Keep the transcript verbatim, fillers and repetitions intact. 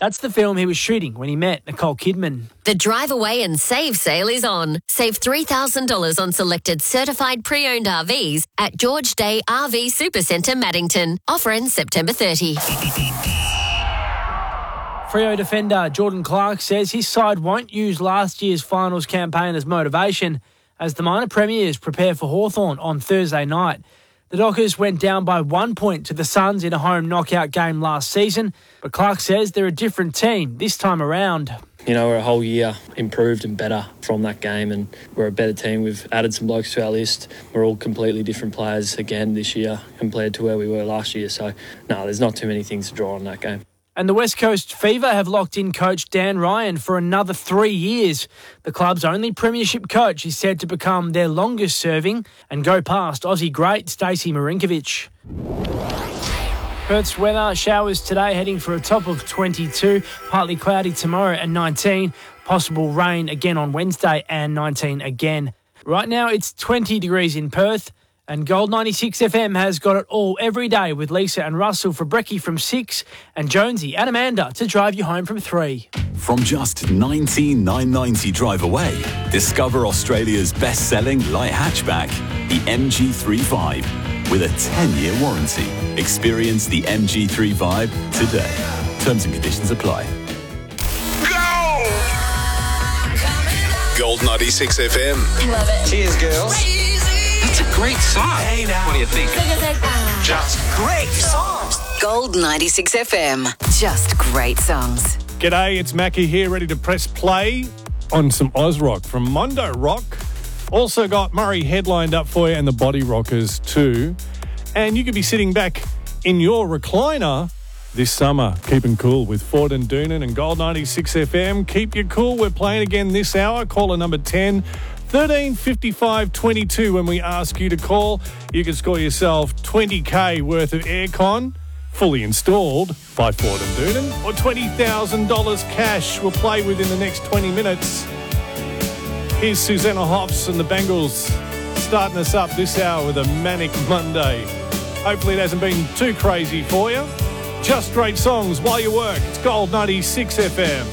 That's the film he was shooting when he met Nicole Kidman. The Drive Away and Save sale is on. Save three thousand dollars on selected certified pre-owned R Vs at George Day R V Supercentre, Maddington. Offer ends September thirtieth. Freo defender Jordan Clark says his side won't use last year's finals campaign as motivation as the minor premiers prepare for Hawthorn on Thursday night. The Dockers went down by one point to the Suns in a home knockout game last season, but Clark says they're a different team this time around. You know, we're a whole year improved and better from that game, and we're a better team. We've added some blokes to our list. We're all completely different players again this year compared to where we were last year. So, no, there's not too many things to draw on that game. And the West Coast Fever have locked in coach Dan Ryan for another three years. The club's only premiership coach is said to become their longest serving and go past Aussie great Stacey Marinkovic. Perth's weather, showers today heading for a top of twenty-two, partly cloudy tomorrow and nineteen, possible rain again on Wednesday and nineteen again. Right now it's twenty degrees in Perth. And Gold ninety-six F M has got it all every day with Lisa and Russell for brekkie from six and Jonesy and Amanda to drive you home from three. From just nineteen thousand nine hundred ninety Drive Away, discover Australia's best-selling light hatchback, the M G three Vibe, with a ten-year warranty. Experience the M G three Vibe today. Terms and conditions apply. Go! Gold ninety-six F M. Love it. Cheers, girls. That's a great song. Hey now. What do you think? Just Great songs. Gold ninety-six F M. Just great songs. G'day, it's Mackie here, ready to press play on some Oz Rock from Mondo Rock. Also got Murray headlined up for you and the Body Rockers too. And you could be sitting back in your recliner this summer, keeping cool with Ford and Doonan and Gold ninety-six F M. Keep you cool. We're playing again this hour. Caller number ten. thirteen fifty-five twenty-two when we ask you to call. You can score yourself twenty K worth of aircon, fully installed by Ford and Doonan, or twenty thousand dollars cash. We'll play within the next twenty minutes. Here's Susanna Hoffs and the Bengals starting us up this hour with a manic Monday. Hopefully it hasn't been too crazy for you. Just great songs while you work. It's Gold ninety-six F M.